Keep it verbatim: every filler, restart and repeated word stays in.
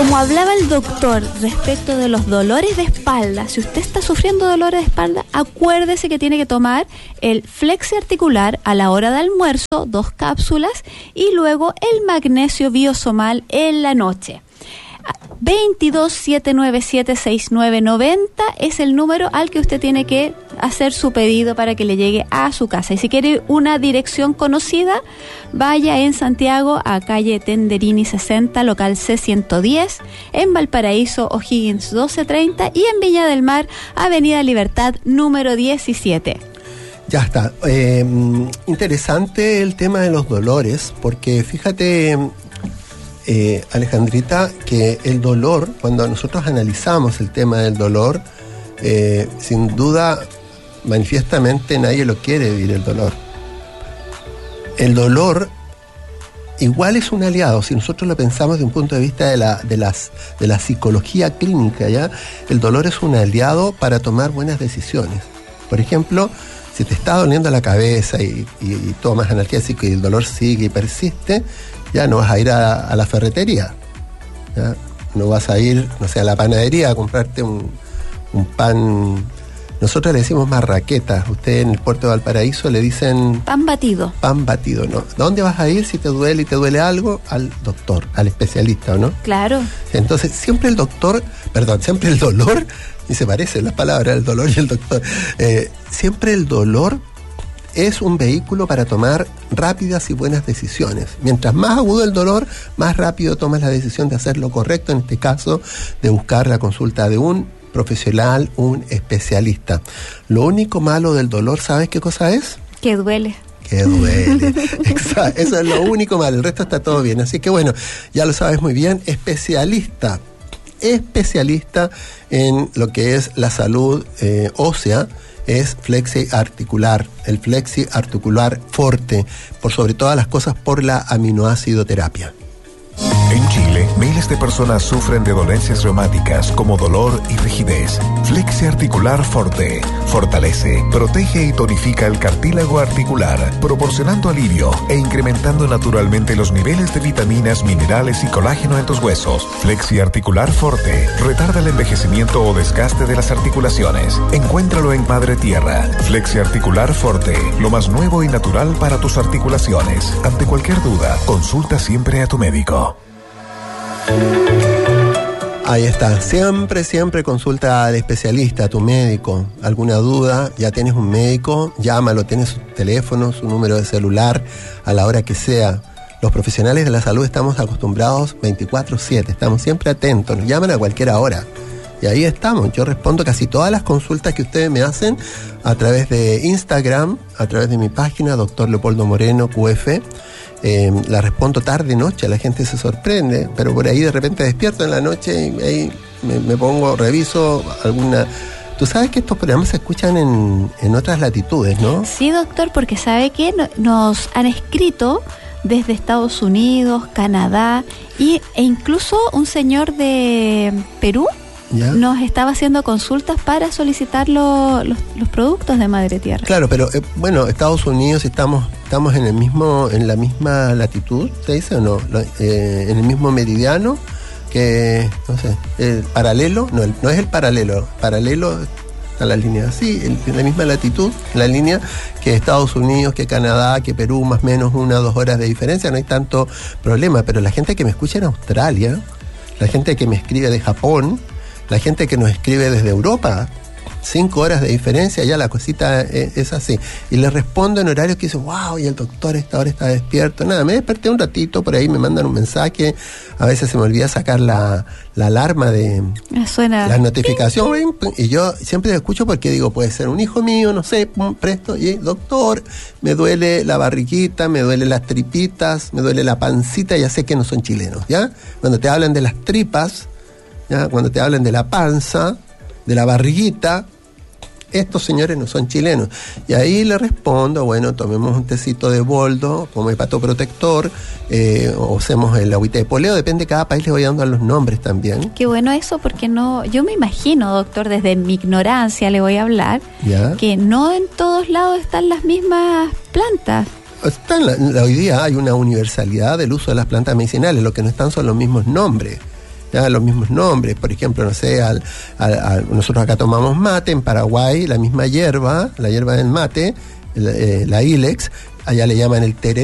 Como hablaba el doctor respecto de los dolores de espalda, si usted está sufriendo dolores de espalda, acuérdese que tiene que tomar el Flexi Articular a la hora de almuerzo, dos cápsulas, y luego el magnesio biosomal en la noche. veintidós, siete nueve siete, sesenta y nueve noventa es el número al que usted tiene que hacer su pedido para que le llegue a su casa. Y si quiere una dirección conocida, vaya en Santiago a calle Tenderini sesenta, local C ciento diez, en Valparaíso O'Higgins doce treinta y en Viña del Mar, avenida Libertad número diecisiete. Ya está. Eh, interesante el tema de los dolores, porque fíjate... Eh, Alejandrita, que el dolor, cuando nosotros analizamos el tema del dolor, eh, sin duda, manifiestamente nadie lo quiere vivir el dolor. El dolor igual es un aliado, si nosotros lo pensamos desde un punto de vista de la, de las, de la psicología clínica, ¿ya? El dolor es un aliado para tomar buenas decisiones. Por ejemplo, si te está doliendo la cabeza y, y, y tomas analgésico y el dolor sigue y persiste, ya no vas a ir a, a la ferretería, ¿ya? No vas a ir, no sé, a la panadería a comprarte un, un pan. Nosotros le decimos marraqueta, ustedes en el puerto de Valparaíso le dicen... Pan batido. Pan batido, ¿no? ¿Dónde vas a ir si te duele y te duele algo? Al doctor, al especialista, ¿o no? Claro. Entonces, siempre el doctor, perdón, siempre el dolor, y se parecen las palabras, el dolor y el doctor, eh, siempre el dolor es un vehículo para tomar rápidas y buenas decisiones. Mientras más agudo el dolor, más rápido tomas la decisión de hacer lo correcto, en este caso, de buscar la consulta de un profesional, un especialista. Lo único malo del dolor, ¿sabes qué cosa es? Que duele. Que duele. Exacto. Eso es lo único malo, el resto está todo bien. Así que bueno, ya lo sabes muy bien, especialista, especialista en lo que es la salud eh, ósea, es Flexi Articular, el Flexi Articular Forte, por sobre todas las cosas por la aminoácido terapia. En Chile, miles de personas sufren de dolencias reumáticas como dolor y rigidez. Flexi Articular Forte fortalece, protege y tonifica el cartílago articular, proporcionando alivio e incrementando naturalmente los niveles de vitaminas, minerales y colágeno en tus huesos. Flexi Articular Forte retarda el envejecimiento o desgaste de las articulaciones. Encuéntralo en Madre Tierra. Flexi Articular Forte, lo más nuevo y natural para tus articulaciones. Ante cualquier duda, consulta siempre a tu médico. Ahí está, siempre, siempre consulta al especialista, a tu médico. Alguna duda, ya tienes un médico, llámalo, tienes su teléfono, su número de celular, a la hora que sea. Los profesionales de la salud estamos acostumbrados veinticuatro siete, estamos siempre atentos, nos llaman a cualquier hora. Y ahí estamos, yo respondo casi todas las consultas que ustedes me hacen a través de Instagram, a través de mi página, doctor Leopoldo Moreno, Q F. Eh, la respondo tarde, noche, la gente se sorprende, pero por ahí de repente despierto en la noche y ahí me, me pongo, reviso alguna... Tú sabes que estos programas se escuchan en, en otras latitudes, ¿no? Sí, doctor, porque sabe que no, nos han escrito desde Estados Unidos, Canadá y, e incluso un señor de Perú. ¿Ya? Nos estaba haciendo consultas para solicitar lo, los, los productos de Madre Tierra. Claro, pero eh, bueno, Estados Unidos estamos estamos en el mismo en la misma latitud, ¿se dice o no? Eh, en el mismo meridiano que, no sé, el paralelo, no, el, no es el paralelo, paralelo a la línea así, el, en la misma latitud, la línea que Estados Unidos, que Canadá, que Perú, más o menos una o dos horas de diferencia, no hay tanto problema, pero la gente que me escucha en Australia, la gente que me escribe de Japón, la gente que nos escribe desde Europa, cinco horas de diferencia, ya la cosita es, es así. Y le respondo en horarios que dicen, wow, y el doctor a esta hora está despierto. Nada, me desperté un ratito, por ahí me mandan un mensaje, a veces se me olvida sacar la, la alarma de Suena. la notificación, y yo siempre escucho porque digo, puede ser un hijo mío, no sé, presto, y doctor, me duele la barriguita, me duele las tripitas, me duele la pancita, ya sé que no son chilenos, ¿ya? Cuando te hablan de las tripas, ¿ya? Cuando te hablan de la panza, de la barriguita, estos señores no son chilenos. Y ahí le respondo, bueno, tomemos un tecito de boldo como hepatoprotector, eh, o usemos el agüita de poleo, depende de cada país, le voy dando los nombres también. Qué bueno eso, porque no, yo me imagino, doctor, desde mi ignorancia le voy a hablar, ¿ya? Que no en todos lados están las mismas plantas. Están la, la, hoy día hay una universalidad del uso de las plantas medicinales, lo que no están son los mismos nombres. ya los mismos nombres. Por ejemplo, no sé, al, al, al, nosotros acá tomamos mate, en Paraguay la misma hierba, la hierba del mate, la, eh, la ilex, allá le llaman el tereré.